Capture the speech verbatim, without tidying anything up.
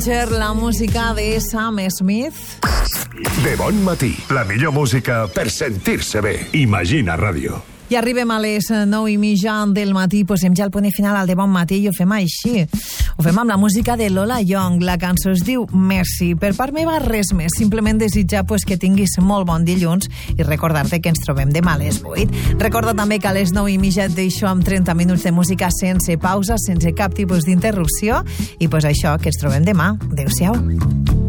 La música de Sam Smith. De bon matí, la millor música per sentir-se bé. Imagina Ràdio. I arribem a les nou i mitja del matí, posem ja el punt final al de bon matí i ho fem així. Ho fem amb la música de Lola Young. La cançó es diu Merci. Per part meva, res més. Simplement desitjar pues, que tinguis molt bon dilluns i recordar-te que ens trobem demà a les vuit. Recorda també que a les nou i mitja et deixo amb trenta minuts de música sense pausa, sense cap tipus d'interrupció. I pues això, que ens trobem demà. Adéu-siau.